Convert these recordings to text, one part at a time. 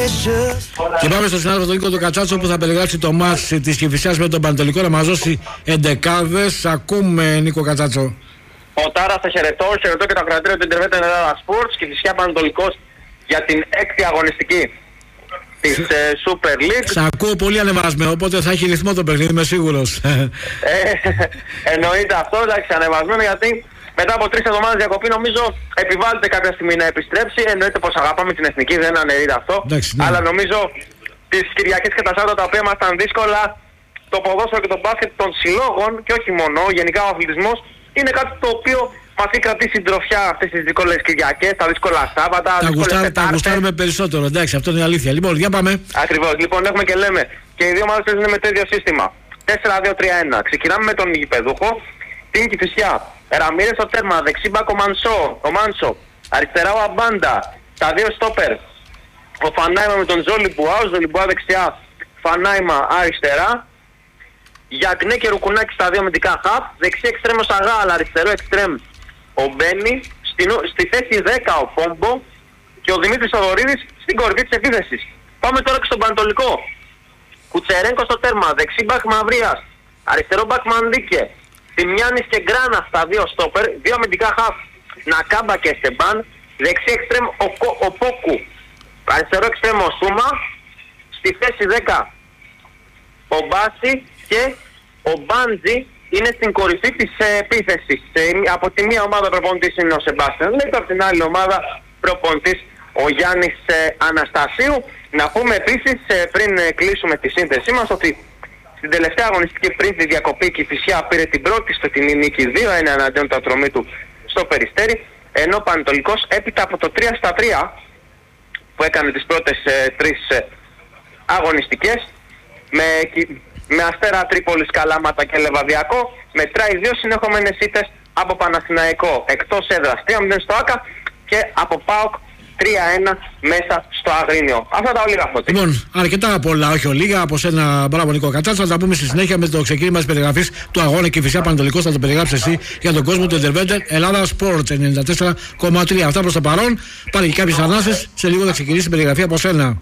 Και πάμε στο συνάδελφο τον Νίκο τον Κατσάτσο που θα περιγράψει το μάτς της Κηφισιάς με τον Πανετολικό, να μας δώσει εντεκάδες. Ακούμε, Νίκο Κατσάτσο. Ο Τάρα, σε χαιρετώ και το ακροατήριο του Ιντερβέτα Ελλάδα Sports. Κηφισιά Πανετολικός για την 6η αγωνιστική της Super League. Σ' ακούω πολύ ανεβασμένο, οπότε θα έχει ρυθμό το παιχνίδι, είμαι σίγουρος. Εννοείται αυτό, εντάξει, ανεβασμένο, γιατί μετά από 3 εβδομάδες διακοπή νομίζω επιβάλλεται κάποια στιγμή να επιστρέψει. Εννοείται πως αγαπάμε την εθνική, δεν αναιρείται αυτό. Εντάξει, ναι. Αλλά νομίζω τις Κυριακές και τα Σάββατα τα οποία ήμασταν δύσκολα, το ποδόσφαιρο και το μπάσκετ των συλλόγων και όχι μόνο, γενικά ο αθλητισμός είναι κάτι το οποίο μας έχει κρατήσει συντροφιά αυτές τις δύσκολες Κυριακές, τα δύσκολα Σάββατα. Τα γουστάρουμε περισσότερο, εντάξει, αυτό είναι η αλήθεια. Λοιπόν, για πάμε. Ακριβώς, λοιπόν, έχουμε και λέμε και οι δύο ομάδες παίζουν με το ίδιο σύστημα. 4-2-3-1. Ξεκινάμε με τον γηπεδούχο, την Κηφισιά. Ραμίρες στο τέρμα, δεξί μπακ ο Μάνσο, αριστερά ο Αμπάντα, τα δύο στόπερ. Ο Φανάιμα με τον Ζολιμπουά δεξιά, Φανάιμα αριστερά. Για την Έκε Ρουκουνάκη στα δύο αμυντικά χαφ, δεξί εξτρέμ ο Σαγάλ, αριστερό εξτρέμ ο Μπένι, στη θέση 10 ο Πόμπο και ο Δημήτρης Θοδωρίδης στην κορυφή της επίθεσης. Πάμε τώρα και στον Πανετολικό. Κουτσερένκο στο τέρμα, δεξί μπακ Μαυρίας, αριστερό μπακ Μανδίκε, Τιμιάνης και Γκράνα στα δύο στόπερ, δύο αμυντικά χαφ, Νακάμπα και Στεμπάν, δεξί εξτρέμ ο Πόκου, αριστερό εξτρέμ ο Σούμα, στη θέση 10 ο Μπάση και ο Μπάντζι είναι στην κορυφή της επίθεσης. Από τη μία ομάδα προπονητής είναι ο Σεμπάστιαν Λέιτο, από την άλλη ομάδα προπονητής ο Γιάννης Αναστασίου. Να πούμε επίσης πριν κλείσουμε τη σύνθεσή μας ότι στην τελευταία αγωνιστική πριν τη διακοπή η Κηφισιά πήρε την πρώτη φετινή νίκη 2-1 εναντίον του Ατρωμίτου στο Περιστέρι, ενώ ο Πανετολικός έπειτα από το 3-3 που έκανε τις πρώτες 3 αγωνιστικές με Αστέρα Τρίπολης, Καλάματα και Λεβαδιακό, μετράει 2 συνεχόμενες ήττες από Παναθηναϊκό εκτός έδρας 3-0 στο ΆΚΑ και από ΠΑΟΚ 3-1 μέσα στο Αγρίνιο. Αυτά τα ολίγα αυτό. Λοιπόν, αρκετά πολλά, όχι ολίγα. Από σένα, μπράβο Νίκο Κατσάτσο. Θα τα πούμε στη συνέχεια με το ξεκίνημα της περιγραφής του αγώνα Κηφισιά Πανετολικός. Θα το περιγράψει εσύ για τον κόσμο του Ιντερβέτερ Ελλάδα Sports 94,3. Αυτά προς το παρόν. Πάνε και κάποιες ανάσες. Σε λίγο θα ξεκινήσει η περιγραφή από σένα.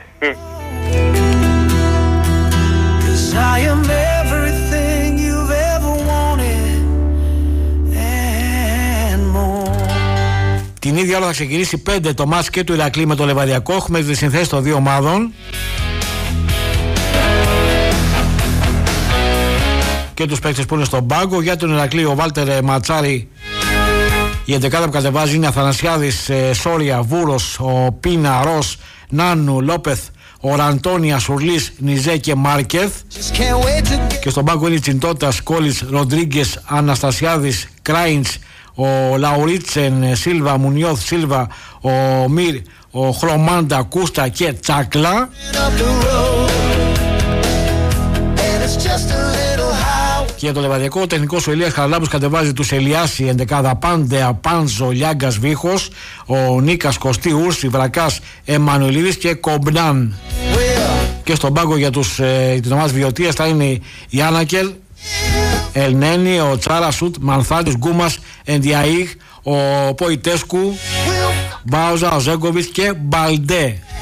I am everything you've ever wanted and more. Την ίδια ώρα θα ξεκινήσει 5 το μάτς και του Ηρακλή με το Λεβαδιακό. Έχουμε τις συνθέσεις των δύο ομάδων και τους παίκτες που είναι στον πάγκο. Για τον Ηρακλή ο Βάλτερ Ματσάρη, η εντεκάδα που κατεβάζει είναι Αθανασιάδης, Σόρια, Βούρος, ο Πίνα, Ρος, Νάνου, Λόπεθ, ο Ραντόνια, Σουρλής, Νιζέ και Μάρκεθ. Και στον πάγκο είναι Τσιντότας, Κόλης, Ροντρίγκες, Αναστασιάδης, Κράιντς, ο Λαουρίτσεν, Σίλβα, Μουνιώθ, Σίλβα, ο Μύρ, ο Χλωμάντα, Κούστα και Τσάκλα. Και για το Λεβαδιακό, ο τεχνικός ο Ηλίας Χαραλάμπους κατεβάζει τους Ελιάση, εντεκάδα Πάντεα, Πάντζο, Λιάγκας, Βίχος, ο Νίκας, Κωστή, Ούρση, Βρακάς, Εμμανουηλίδης και Κομπνάν. Και στον πάγκο για την ομάδα Βιωτίας θα είναι η Άνακελ, Ελνένη, ο Τσάρα Σουτ, Μανθάτης, Γκούμας, Εντιαήγ, ο Ποϊτέσκου, Μπάουζα, ο Ζέγκοβιτς και Μπαλντέ.